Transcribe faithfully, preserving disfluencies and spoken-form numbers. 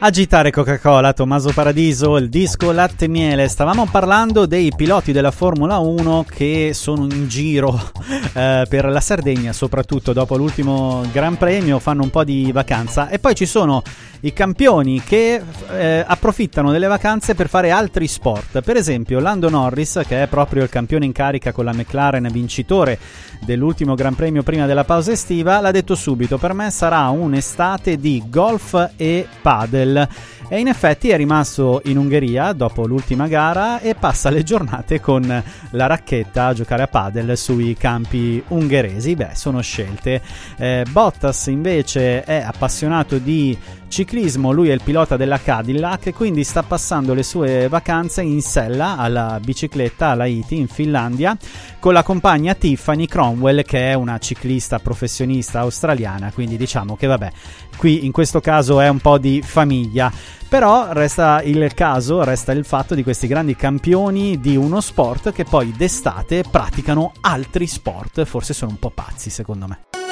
Agitare Coca-Cola, Tommaso Paradiso, il disco Latte e Miele. Stavamo parlando dei piloti della Formula uno che sono in giro eh, per la Sardegna, soprattutto dopo l'ultimo Gran Premio, fanno un po' di vacanza, e poi ci sono i campioni che eh, approfittano delle vacanze per fare altri sport. Per esempio Lando Norris, che è proprio il campione in carica con la McLaren, vincitore dell'ultimo Gran Premio prima della pausa estiva, l'ha detto subito: per me sarà un'estate di golf e padel. E in effetti è rimasto in Ungheria dopo l'ultima gara e passa le giornate con la racchetta a giocare a padel sui campi ungheresi. Beh, sono scelte. eh, Bottas invece è appassionato di ciclismo, lui è il pilota della Cadillac e quindi sta passando le sue vacanze in sella alla bicicletta alla Haiti in Finlandia con la compagna Tiffany Cromwell, che è una ciclista professionista australiana, quindi diciamo che vabbè, qui in questo caso è un po' di famiglia. Però resta il caso, resta il fatto di questi grandi campioni di uno sport che poi d'estate praticano altri sport. Forse sono un po' pazzi, secondo me.